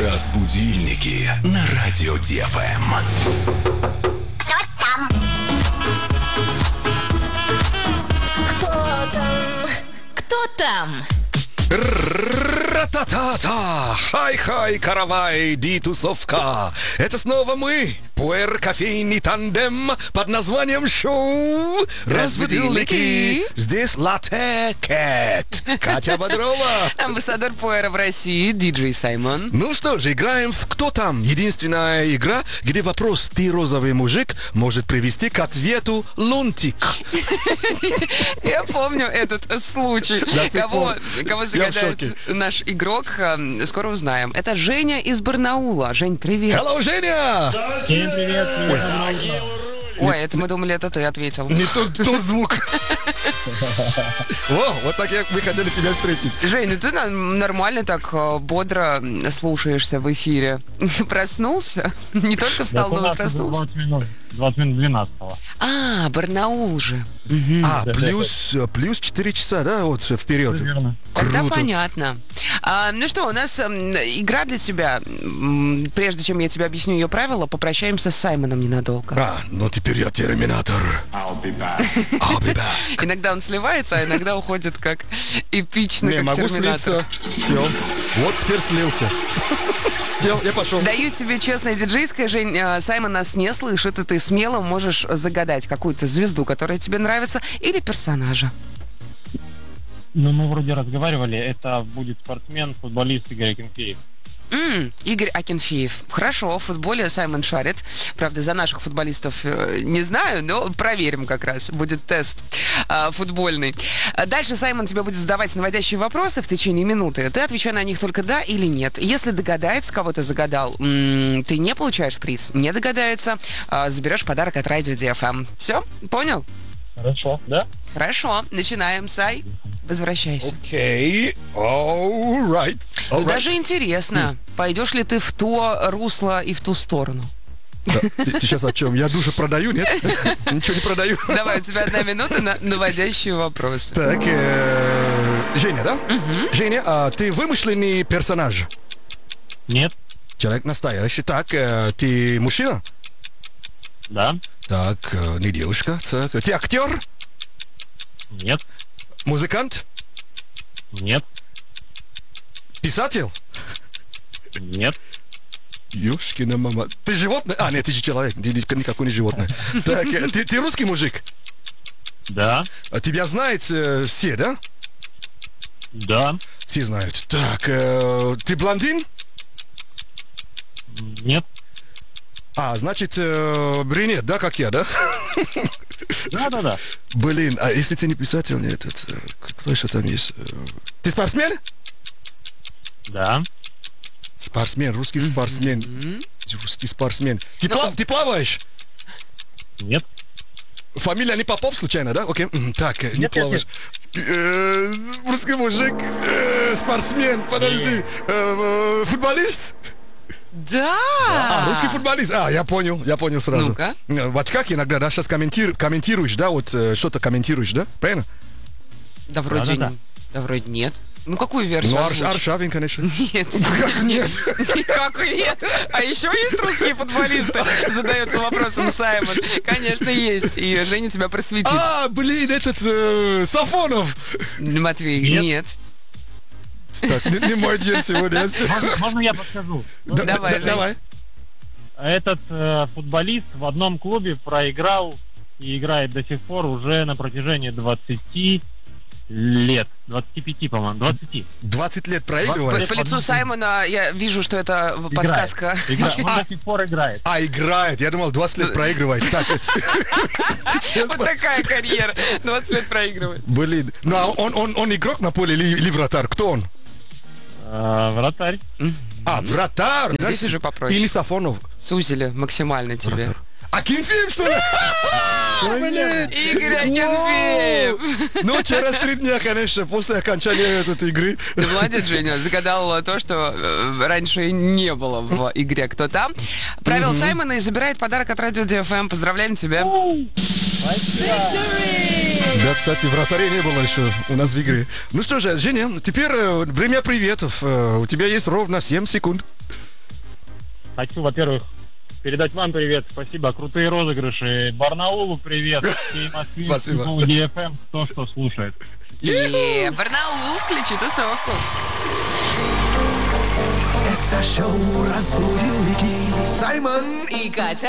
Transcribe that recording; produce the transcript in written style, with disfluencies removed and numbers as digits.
Разбудильники на радио ДФМ. Кто там? Кто там? Кто там? Ра-та-та-та! Хай-хай, каравай, ди тусовка! Это снова мы, пуэр-кофейный тандем под названием шоу «Разбудильники». Здесь Латте Кэт, Катя Бодрова. Амбассадор пуэра в России, диджей Саймон. Ну что же, играем в «Кто там?». Единственная игра, где вопрос «Ты розовый мужик» может привести к ответу «Лунтик». Я помню этот случай. Кого загадает наш игрок, скоро узнаем. Это Женя из Барнаула. Жень, привет. Hello, Женя! Всем привет. Ой, это мы думали, это ты ответил. Не тот звук. О, вот так мы хотели тебя встретить. Жень, ну ты нормально так бодро слушаешься в эфире. Проснулся? Не только встал, но и проснулся. 20 минут 12-го. А, Барнаул же. Плюс 4 часа, да, вот вперед. Верно. Тогда Круто. понятно. Ну что, у нас игра для тебя. Прежде чем я тебе объясню ее правила, попрощаемся с Саймоном ненадолго. Ну теперь я терминатор. I'll be back. Иногда он сливается, а иногда уходит как эпично, Не, как могу терминатор. слиться. Все. Вот теперь слился. Все, я пошел. Даю тебе честное диджейское, Жень. Саймон нас не слышит, и ты смело можешь загадать какую-то звезду, которая тебе нравится, или персонажа. Ну, мы вроде разговаривали, это будет спортсмен, футболист Игорь Акинфеев. Игорь Акинфеев. Хорошо, в футболе Саймон шарит. Правда, за наших футболистов не знаю, но проверим как раз. Будет тест футбольный. Дальше Саймон тебе будет задавать наводящие вопросы в течение минуты. Ты отвечай на них только да или нет. Если догадается, кого ты загадал, ты не получаешь приз. Не догадается, заберешь подарок от радио DFM. Все? Понял? Хорошо, да? Хорошо. Начинаем, Сай. Возвращайся. Окей, alright. Ну, даже интересно, пойдешь ли ты в то русло и в ту сторону? Да, ты сейчас о чем? Я душу продаю, нет? Ничего не продаю. Давай, у тебя 1 минута на наводящие вопросы. Так, Женя, да? Женя, а ты вымышленный персонаж? Нет. Человек настоящий. Так, ты мужчина? Да. Так, не девушка. Так, ты актер? Нет. Музыкант? Нет. Писатель? Нет. Ёшкина мама. Ты животное? А, нет, ты же человек. Ты никакой не животное. Так, ты русский мужик? Да. А тебя знают все, да? Да. Все знают. Так, ты блондин? Нет. А, значит, брюнет, да, как я, да? Да. Блин, а если ты не писатель, нет, кто еще там есть? Ты спортсмен? Да. Спортсмен, русский спортсмен. Русский спортсмен. Ты плаваешь? Нет. Фамилия не Попов, случайно, да? Окей, так, не Нет, плаваешь. Русский мужик, спортсмен, подожди, футболист? Да! Русский футболист. Я понял сразу. Ну-ка. В очках иногда, да, сейчас комментируешь, да, вот что-то комментируешь, да? Правильно? Да вроде Да. Да вроде нет. Ну, какую версию Ну, озвучишь? Аршавин, конечно. Нет. Как нет? Как нет? А еще есть русские футболисты? Задается вопросом Саймон. Конечно, есть. И Женя тебя просветит. Блин, этот Сафонов. Матвей, нет. Так, не мой день сегодня. Можно я подскажу? Давай, Жень. Давай. Этот футболист в одном клубе проиграл и играет до сих пор уже на протяжении 20 лет. 25, по-моему. 20. 20 лет проигрывает. По лицу Саймона я вижу, что это подсказка. Он до сих пор играет. Играет. Я думал, 20 лет проигрывает. Так. Вот такая карьера. 20 лет проигрывает. Блин. Ну, а он игрок на поле или вратарь? Кто он? Вратарь. Вратарь. Здесь уже попроще. Или Сафонов. Сузили максимально тебе. Акинфеев, что ли? Блин. Игорь Акинфеев! Ну, через 3 дня, конечно, после окончания этой игры. Ты молодец, Женя, загадал то, что раньше не было в игре «Кто там?». Провел Саймона и забирает подарок от радио DFM. Поздравляем тебя. Да, кстати, вратарей не было еще у нас в игре. Ну что же, Женя, теперь время приветов. У тебя есть ровно 7 секунд. Хочу, во-первых, передать вам привет. Спасибо. Крутые розыгрыши. Барнаулу привет. Всей Москве. Спасибо. DFM. Кто что слушает. Барнаул, включи тусовку. Это шоу разбудил Саймон И Катя.